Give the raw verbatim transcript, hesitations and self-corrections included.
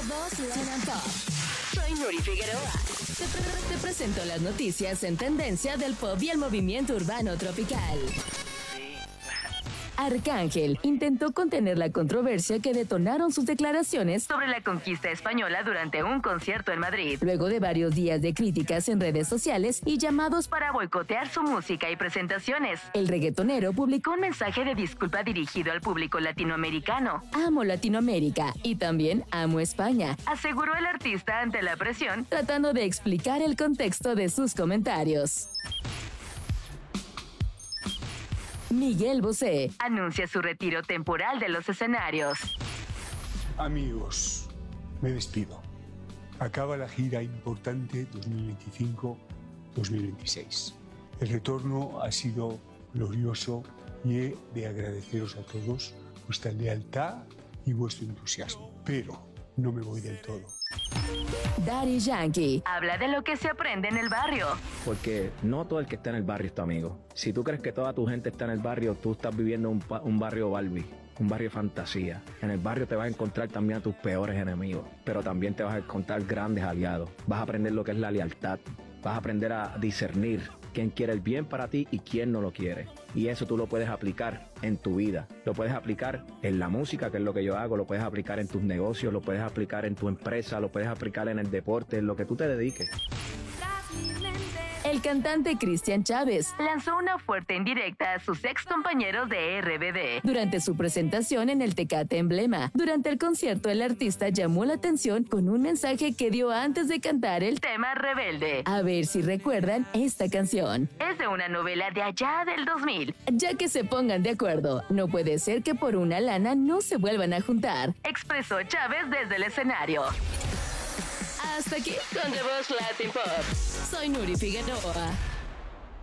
Voz Latin Pop. Soy Nuri Figueroa. Te, pre- te presento las noticias en tendencia del pop y el movimiento urbano tropical. Arcángel intentó contener la controversia que detonaron sus declaraciones sobre la conquista española durante un concierto en Madrid, luego de varios días de críticas en redes sociales y llamados para boicotear su música y presentaciones. El reggaetonero publicó un mensaje de disculpa dirigido al público latinoamericano. Amo Latinoamérica y también amo España, aseguró el artista ante la presión, tratando de explicar el contexto de sus comentarios. Miguel Bosé anuncia su retiro temporal de los escenarios. Amigos, me despido. Acaba la gira importante dos mil veinticinco dos mil veintiséis. El retorno ha sido glorioso y he de agradeceros a todos vuestra lealtad y vuestro entusiasmo. Pero no me voy del todo. Daddy Yankee habla de lo que se aprende en el barrio. Porque no todo el que está en el barrio es tu amigo. Si tú crees que toda tu gente está en el barrio, tú estás viviendo un, un barrio Barbie, un barrio fantasía. En el barrio te vas a encontrar también a tus peores enemigos, pero también te vas a encontrar grandes aliados. Vas a aprender lo que es la lealtad. Vas a aprender a discernir quién quiere el bien para ti y quién no lo quiere. Y eso tú lo puedes aplicar en tu vida. Lo puedes aplicar en la música, que es lo que yo hago. Lo puedes aplicar en tus negocios, lo puedes aplicar en tu empresa, lo puedes aplicar en el deporte, en lo que tú te dediques. El cantante Cristian Chávez lanzó una fuerte indirecta a sus ex compañeros de R B D durante su presentación en el Tecate Emblema. Durante el concierto, el artista llamó la atención con un mensaje que dio antes de cantar el tema Rebelde. A ver si recuerdan esta canción. Es de una novela de allá del dos mil. Ya que se pongan de acuerdo, no puede ser que por una lana no se vuelvan a juntar, expresó Chávez desde el escenario. Hasta aquí con The Voz Latin Pop. Soy Nuri Figueroa.